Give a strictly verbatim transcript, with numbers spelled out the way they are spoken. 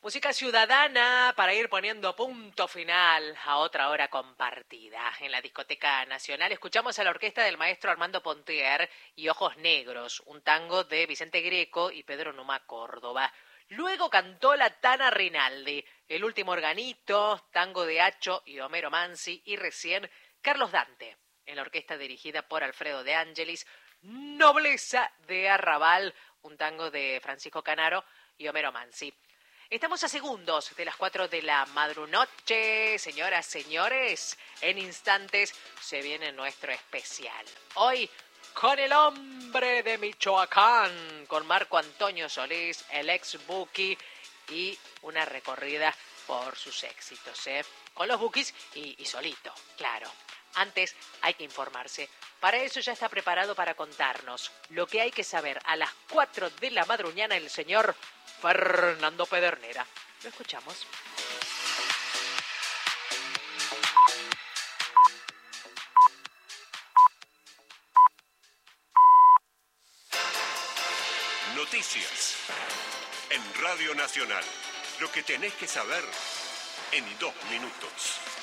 Música ciudadana para ir poniendo punto final a otra hora compartida. En la Discoteca Nacional escuchamos a la orquesta del maestro Armando Pontier y Ojos Negros, un tango de Vicente Greco y Pedro Numa Córdoba. Luego cantó la Tana Rinaldi, El último organito, tango de Acho y Homero Mansi, y recién Carlos Dante, en la orquesta dirigida por Alfredo de Angelis, Nobleza de Arrabal, un tango de Francisco Canaro y Homero Mansi. Estamos a segundos de las cuatro de la madrunoche, señoras, señores. En instantes se viene nuestro especial. Hoy con el hombre de Michoacán, con Marco Antonio Solís, el ex Buki, y una recorrida por sus éxitos, ¿eh? Con los Bukis y, y solito, claro. Antes hay que informarse. Para eso ya está preparado para contarnos lo que hay que saber a las cuatro de la madruñana el señor Fernando Pedernera. Lo escuchamos. Noticias en Radio Nacional. Lo que tenés que saber en dos minutos.